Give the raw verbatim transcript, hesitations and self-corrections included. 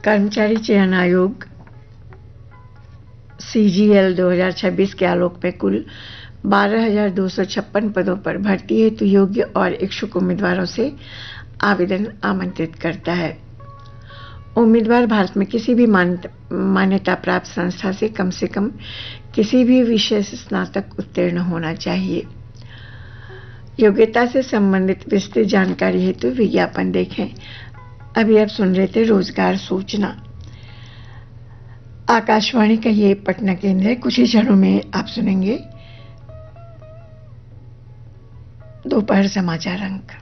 कर्मचारी चयन आयोग सी जी एल दो हज़ार छब्बीस के आलोक में कुल बारह हज़ार दो सौ छप्पन पदों पर भर्ती हेतु योग्य और इच्छुक उम्मीदवारों से आवेदन आमंत्रित करता है। उम्मीदवार भारत में किसी भी मान्यता प्राप्त संस्था से कम से कम किसी भी विषय से स्नातक उत्तीर्ण होना चाहिए। योग्यता से संबंधित विस्तृत जानकारी हेतु विज्ञापन देखें। अभी आप सुन रहे थे रोजगार सूचना। आकाशवाणी का ये पटना केंद्र है। कुछ ही क्षणों में आप सुनेंगे दोपहर समाचार अंक।